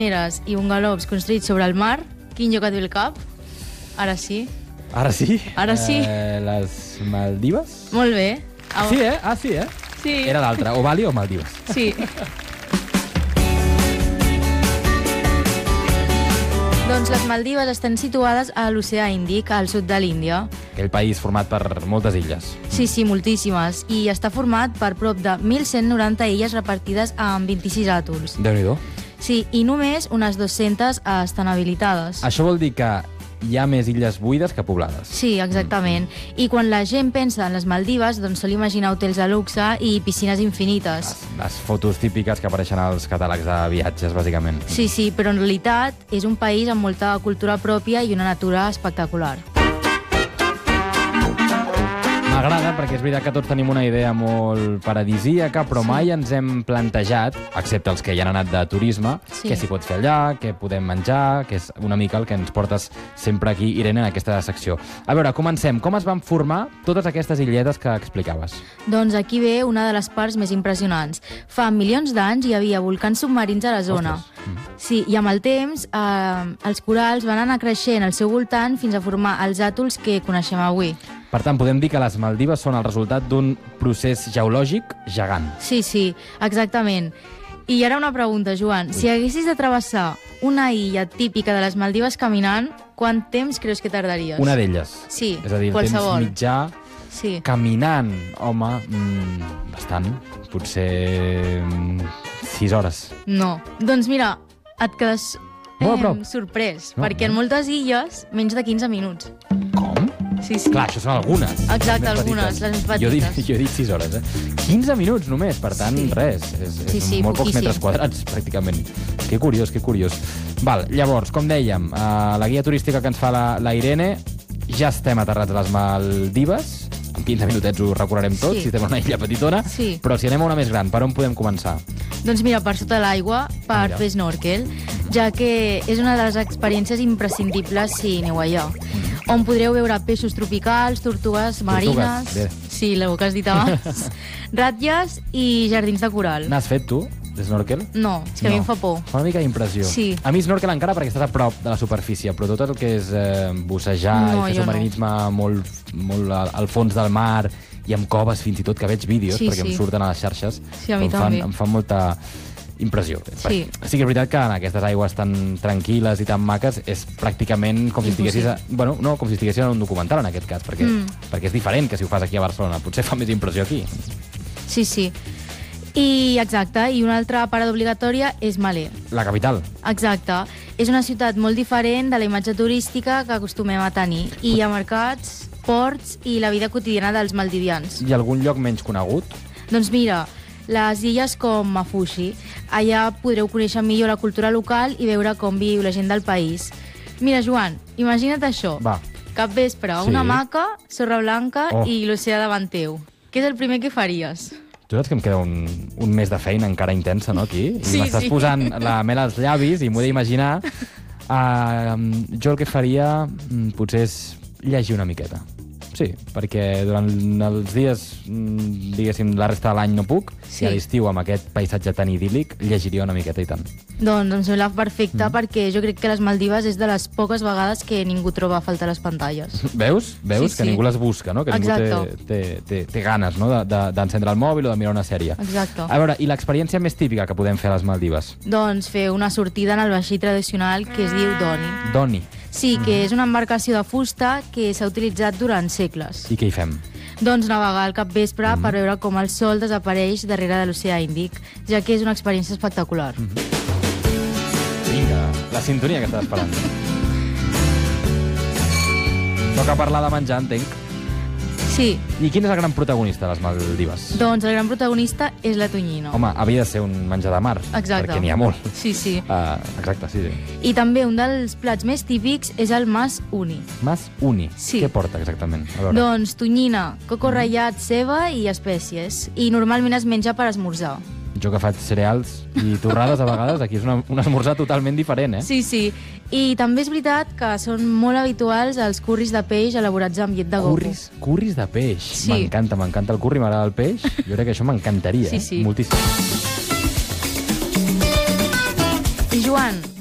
i bungalows construïts sobre el mar. Quin lloc et ve al cap? Ara sí. Ara sí? Ara sí. Les Maldives? Molt bé. Sí, eh? Ah, sí, eh? Sí. Era l'altra, o Bali o Maldives. Sí. Doncs les Maldives estan situades a l'oceà Índic, al sud de l'Índia. Aquell país format per moltes illes. Sí, moltíssimes. I està format per prop de 1.190 illes repartides en 26 àtols. Déu-n'hi-do. Sí, i només unes 200 estan habilitades. Això vol dir que hi ha més illes buides que poblades. Sí, exactament. I quan la gent pensa en les Maldives, doncs sol imaginar hotels de luxe i piscines infinites. Les fotos típiques que apareixen als catàlegs de viatges, bàsicament. Sí, però en realitat és un país amb molta cultura pròpia i una natura espectacular. M'agrada perquè és veritat que tots tenim una idea molt paradisíaca, però mai ens hem plantejat, excepte els que hi han anat de turisme, què s'hi pot fer allà, què podem menjar, que és una mica el que ens portes sempre aquí, Irene, en aquesta secció. A veure, comencem. Com es van formar totes aquestes illetes que explicaves? Doncs aquí ve una de les parts més impressionants. Fa milions d'anys hi havia volcans submarins a la zona. Sí, i amb el temps els corals van anar creixent al seu voltant fins a formar els àtols que coneixem avui. Per tant, podem dir que les Maldives són el resultat d'un procés geològic gegant. Sí, exactament. I ara una pregunta, Joan. Si haguessis de travessar una illa típica de les Maldives caminant, quant temps creus que tardaries? Una d'elles. Sí, és a dir, qualsevol. Temps mitjà, caminant. Home, bastant. Potser 6 hores. No. Doncs mira, et quedes sorprès, perquè en moltes illes menys de 15 minuts. Com? Sí. Clar, això són algunes. Exacte, algunes, les més petites. Jo he dit 6 hores, 15 minuts només, per tant, res. És molt pocs metres quadrats, pràcticament. Que curiós. Val, llavors, com dèiem, la guia turística que ens fa la Irene, ja estem aterrats a les Maldives, en 15 minutets ho recorrerem tot, si estem en una illa petitona, però si anem a una més gran, per on podem començar? Doncs mira, per sota l'aigua, per fer snorkel, ja que és una de les experiències imprescindibles si aneu allà, on podreu veure peixos tropicals, tortugues marines... Sí, el que has dit abans. Ratlles i jardins de coral. N'has fet, tu, de snorkel? No, és que a mi em fa por. Fa una mica d'impressió. Sí. A mi snorkel encara perquè estàs a prop de la superfície, però tot el que és bussejar i fer submarinisme molt al fons del mar i amb coves fins i tot, que veig vídeos, perquè em surten a les xarxes, em fan molta impressió. Sí que és veritat que en aquestes aigües tan tranquil·les i tan maques és pràcticament com si estiguessis com si estiguessis en un documental, en aquest cas, perquè és diferent que si ho fas aquí a Barcelona. Potser fa més impressió aquí. Sí. I una altra parada obligatòria és Malé. La capital. Exacte. És una ciutat molt diferent de la imatge turística que acostumem a tenir. I hi ha mercats, ports i la vida quotidiana dels maldivians. I algun lloc menys conegut? Doncs mira, les illes com Mafushi. Allà podreu conèixer millor la cultura local i veure com viu la gent del país. Mira, Joan, imagina't això. Cap vespre, una hamaca, sorra blanca i l'oceà davant teu. Què és el primer que faries? Tu saps que em queda un mes de feina encara intensa, no, aquí? I m'estàs posant la mel als llavis i m'ho he d'imaginar. Jo el que faria potser és llegir una miqueta. Sí, perquè durant els dies, diguéssim, la resta de l'any no puc, i a l'estiu, amb aquest paisatge tan idíl·lic, llegiria una miqueta i tant. Doncs em sembla perfecte, perquè jo crec que les Maldives és de les poques vegades que ningú troba a faltar les pantalles. Veus? Que ningú les busca, no? Que ningú té ganes d'encendre el mòbil o de mirar una sèrie. Exacte. A veure, i l'experiència més típica que podem fer a les Maldives? Doncs fer una sortida en el vaixell tradicional que es diu Doni. Doni. Sí, que és una embarcació de fusta que s'ha utilitzat durant segles. I què hi fem? Doncs navegar al capvespre per veure com el sol desapareix darrere de l'oceà Índic, ja que és una experiència espectacular. Vinga, la sintonia que estàs esperant. Toca parlar de menjar, entenc. Sí. I quin és el gran protagonista de les Maldives? Doncs el gran protagonista és la tonyina. Home, havia de ser un menjar de mar. Exacte. Perquè n'hi ha molt. Sí. Exacte, sí. I també un dels plats més típics és el mas uni. Mas uni? Sí. Què porta exactament? Doncs tonyina, coco ratllat, ceba i espècies. I normalment es menja per esmorzar. Jo que faig cereals i torrades a vegades, aquí és un esmorzar totalment diferent, eh? Sí. I també és veritat que són molt habituals els curris de peix elaborats amb llet de coco. Curris de peix? Sí. M'encanta el curri, m'agrada el peix. Jo crec que això m'encantaria, moltíssim. I Joan, Joan,